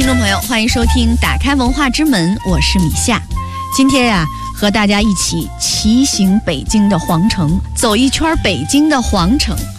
众朋友，欢迎收听打开文化之门，我是米夏。今天呀，和大家一起骑行北京的皇城，走一圈北京的皇城。